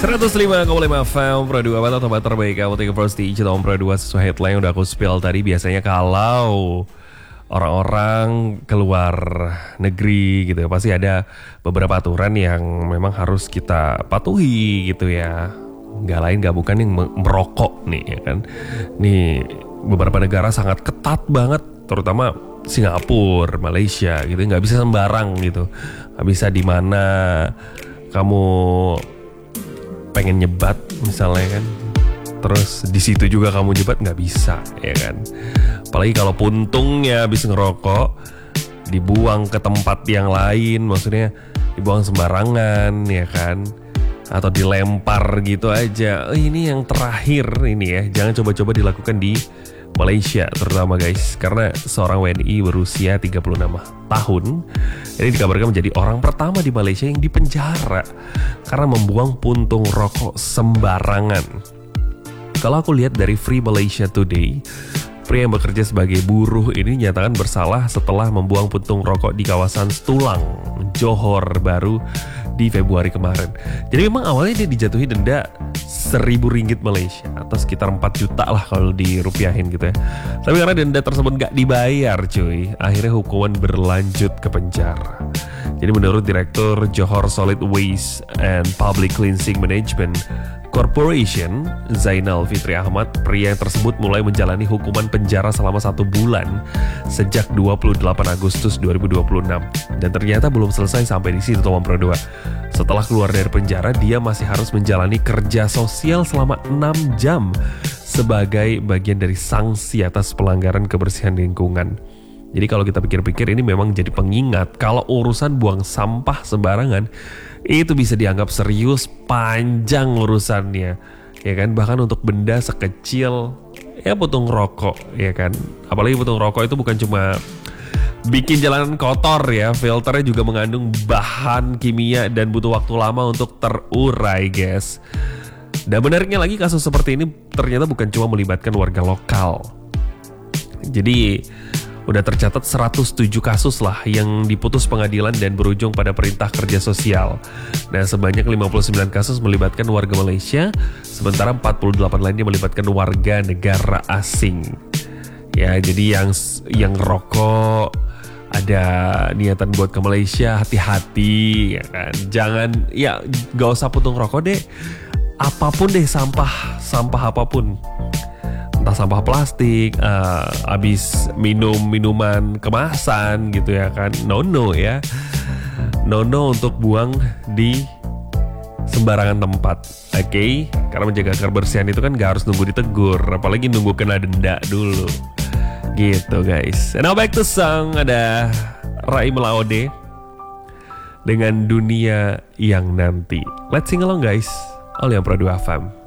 105,5 FM Pro 2 Batang tempat terbaik kamu tinggal Frosty tahun Pro 2 sesuai headline yang udah aku spill tadi. Biasanya kalau orang-orang keluar negeri gitu ya, pasti ada beberapa aturan yang memang harus kita patuhi gitu ya. Gak lain gak bukan yang merokok nih ya kan. Nih beberapa negara sangat ketat banget, terutama Singapura, Malaysia gitu. Gak bisa sembarang gitu. Gak bisa di mana kamu pengen nyebat misalnya kan, terus di situ juga kamu nyebat nggak bisa ya kan. Apalagi kalau puntungnya habis ngerokok dibuang ke tempat yang lain, maksudnya dibuang sembarangan ya kan, atau dilempar gitu aja. Ini yang terakhir ini ya, jangan coba-coba dilakukan di Malaysia terutama guys, karena seorang WNI berusia 36 tahun ini dikabarkan menjadi orang pertama di Malaysia yang dipenjara karena membuang puntung rokok sembarangan. Kalau aku lihat dari Free Malaysia Today, pria yang bekerja sebagai buruh ini nyatakan bersalah setelah membuang puntung rokok di kawasan Stulang, Johor Bahru di Februari kemarin. Jadi memang awalnya dia dijatuhi denda 1.000 ringgit Malaysia atau sekitar 4 juta lah kalau dirupiahin gitu ya. Tapi karena denda tersebut gak dibayar cuy, akhirnya hukuman berlanjut ke penjara. Jadi menurut Direktur Johor Solid Waste and Public Cleansing Management Corporation, Zainal Fitri Ahmad, pria yang tersebut mulai menjalani hukuman penjara selama 1 bulan sejak 28 Agustus 2026. Dan ternyata belum selesai sampai di situ teman Pro 2. Setelah keluar dari penjara, dia masih harus menjalani kerja sosial selama 6 jam sebagai bagian dari sanksi atas pelanggaran kebersihan lingkungan. Jadi kalau kita pikir-pikir, ini memang jadi pengingat kalau urusan buang sampah sembarangan itu bisa dianggap serius, panjang urusannya ya kan. Bahkan untuk benda sekecil ya puntung rokok ya kan, apalagi puntung rokok itu bukan cuma bikin jalanan kotor ya, filternya juga mengandung bahan kimia dan butuh waktu lama untuk terurai guys. Dan menariknya lagi, kasus seperti ini ternyata bukan cuma melibatkan warga lokal. Jadi udah tercatat 107 kasus lah yang diputus pengadilan dan berujung pada perintah kerja sosial. Nah, sebanyak 59 kasus melibatkan warga Malaysia, sementara 48 lainnya melibatkan warga negara asing. Ya, jadi yang rokok ada niatan buat ke Malaysia, hati-hati ya kan. Jangan, ya gak usah puntung rokok deh. Apapun deh, sampah apapun. Entah sampah plastik, habis minum minuman kemasan gitu ya kan, no ya, no untuk buang di sembarangan tempat, oke? Karena menjaga kebersihan itu kan gak harus nunggu ditegur, apalagi nunggu kena denda dulu, gitu guys. And now back to song, ada Rai Melaode dengan Dunia Yang Nanti. Let's sing along guys, oleh Pro 2 FM.